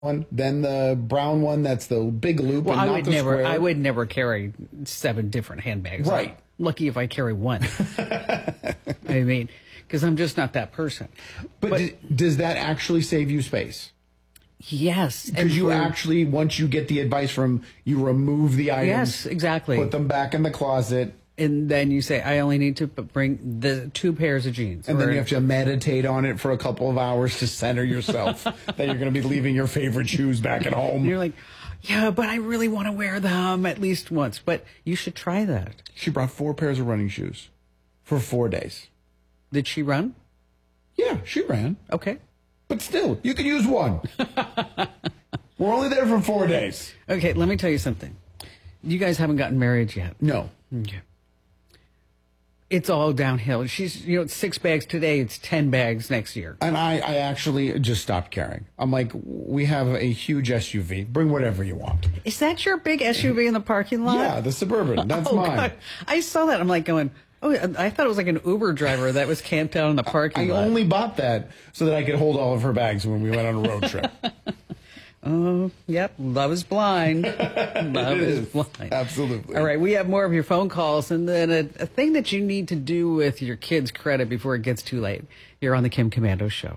one, then the brown one that's the big loop, Well, and not the square. I would never carry 7 different handbags. Right. I'm lucky if I carry one. I mean, because I'm just not that person. But does that actually save you space? Yes. Because you actually, once you get the advice from, you remove the items. Yes, exactly. Put them back in the closet. And then you say, I only need to bring the 2 pairs of jeans. And then you have to meditate on it for a couple of hours to center yourself that you're going to be leaving your favorite shoes back at home. And you're like, yeah, but I really want to wear them at least once. But you should try that. She brought 4 pairs of running shoes for 4 days. Did she run? Yeah, she ran. Okay. But still, you could use one. We're only there for 4 days. Okay, let me tell you something. You guys haven't gotten married yet. No. Okay. It's all downhill. She's, 6 bags today. It's 10 bags next year. And I actually just stopped carrying. I'm like, we have a huge SUV. Bring whatever you want. Is that your big SUV in the parking lot? Yeah, the Suburban. That's mine. God. I saw that. I'm like going, oh, I thought it was like an Uber driver that was camped out in the parking lot. I only bought that so that I could hold all of her bags when we went on a road trip. Oh, yep. Love is blind. Love is blind. Absolutely. All right. We have more of your phone calls and then a thing that you need to do with your kids' credit before it gets too late. You're on the Kim Komando Show.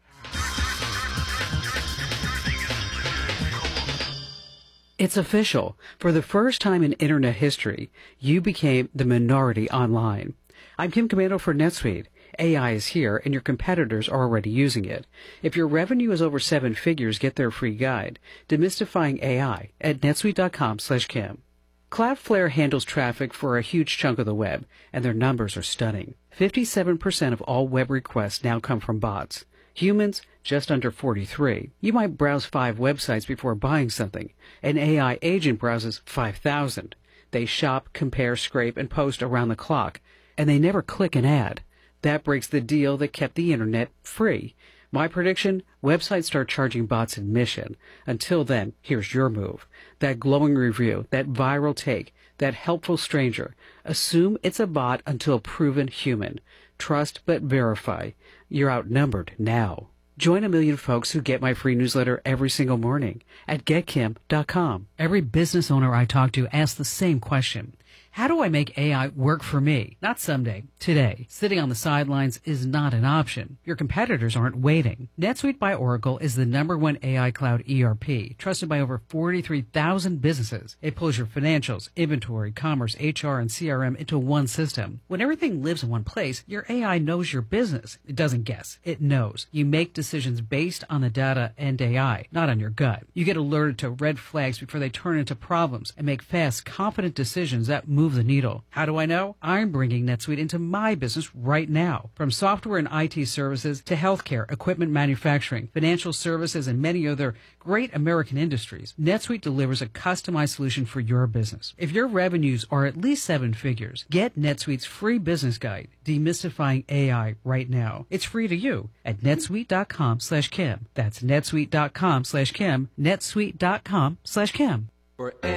It's official. For the first time in internet history, you became the minority online. I'm Kim Komando for NetSuite. AI is here, and your competitors are already using it. If your revenue is over 7 figures, get their free guide, Demystifying AI, at netsuite.com/Kim. Cloudflare handles traffic for a huge chunk of the web, and their numbers are stunning. 57% of all web requests now come from bots. Humans, just under 43. You might browse 5 websites before buying something. An AI agent browses 5,000. They shop, compare, scrape, and post around the clock, and they never click an ad. That breaks the deal that kept the internet free. My prediction, websites start charging bots admission. Until then, here's your move. That glowing review, that viral take, that helpful stranger. Assume it's a bot until proven human. Trust but verify. You're outnumbered now. Join a million folks who get my free newsletter every single morning at getkim.com. Every business owner I talk to asks the same question. How do I make AI work for me? Not someday, today. Sitting on the sidelines is not an option. Your competitors aren't waiting. NetSuite by Oracle is the #1 AI cloud ERP, trusted by over 43,000 businesses. It pulls your financials, inventory, commerce, HR, and CRM into one system. When everything lives in one place, your AI knows your business. It doesn't guess. It knows. You make decisions based on the data and AI, not on your gut. You get alerted to red flags before they turn into problems and make fast, confident decisions that move the needle. How do I know? I'm bringing NetSuite into my business right now. From software and IT services to healthcare, equipment manufacturing, financial services, and many other great American industries, NetSuite delivers a customized solution for your business. If your revenues are at least 7 figures, get NetSuite's free business guide, Demystifying AI, right now. It's free to you at netsuite.com/Kim. That's netsuite.com/Kim, netsuite.com/Kim.